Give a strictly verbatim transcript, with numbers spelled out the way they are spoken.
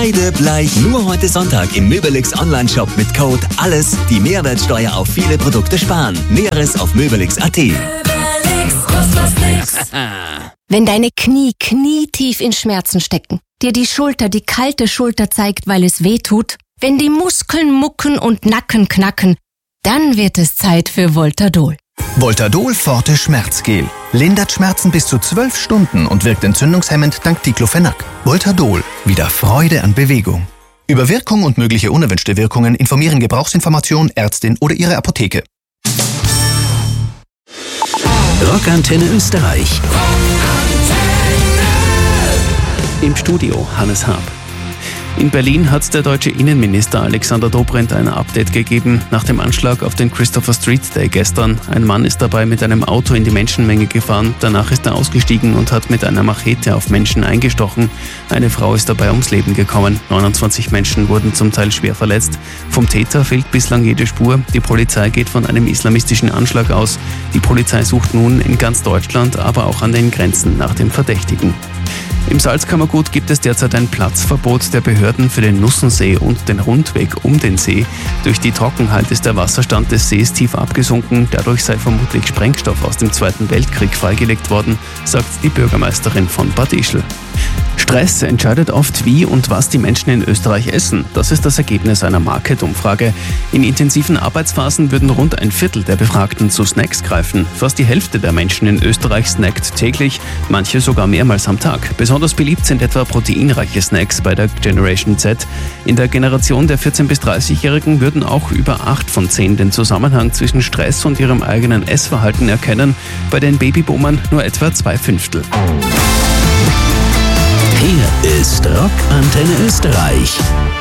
Kreidebleich. Nur heute Sonntag im Möbelix Online-Shop mit Code ALLES die Mehrwertsteuer auf viele Produkte sparen. Näheres auf möbelix punkt at. Wenn deine Knie knietief in Schmerzen stecken, dir die Schulter die kalte Schulter zeigt, weil es weh tut, wenn die Muskeln mucken und Nacken knacken, dann wird es Zeit für Voltadol. Voltadol Forte Schmerzgel. Lindert Schmerzen bis zu zwölf Stunden und wirkt entzündungshemmend dank Diclofenac. Voltadol. Wieder Freude an Bewegung. Über Wirkung und mögliche unerwünschte Wirkungen informieren Gebrauchsinformation, Ärztin oder Ihre Apotheke. Rockantenne Österreich. Im Studio Hannes Haab. In Berlin hat der deutsche Innenminister Alexander Dobrindt ein Update gegeben nach dem Anschlag auf den Christopher Street Day gestern. Ein Mann ist dabei mit einem Auto in die Menschenmenge gefahren. Danach ist er ausgestiegen und hat mit einer Machete auf Menschen eingestochen. Eine Frau ist dabei ums Leben gekommen. neunundzwanzig Menschen wurden zum Teil schwer verletzt. Vom Täter fehlt bislang jede Spur. Die Polizei geht von einem islamistischen Anschlag aus. Die Polizei sucht nun in ganz Deutschland, aber auch an den Grenzen nach dem Verdächtigen. Im Salzkammergut gibt es derzeit ein Platzverbot der Behörden für den Nussensee und den Rundweg um den See. Durch die Trockenheit ist der Wasserstand des Sees tief abgesunken. Dadurch sei vermutlich Sprengstoff aus dem Zweiten Weltkrieg freigelegt worden, sagt die Bürgermeisterin von Bad Ischl. Stress entscheidet oft, wie und was die Menschen in Österreich essen. Das ist das Ergebnis einer Market-Umfrage. In intensiven Arbeitsphasen würden rund ein Viertel der Befragten zu Snacks greifen. Fast die Hälfte der Menschen in Österreich snackt täglich, manche sogar mehrmals am Tag. Besonders beliebt sind etwa proteinreiche Snacks bei der Generation Z. In der Generation der vierzehn- bis dreißigjährigen würden auch über acht von zehn den Zusammenhang zwischen Stress und ihrem eigenen Essverhalten erkennen. Bei den Babyboomern nur etwa zwei Fünftel. Hier ist Rockantenne Österreich.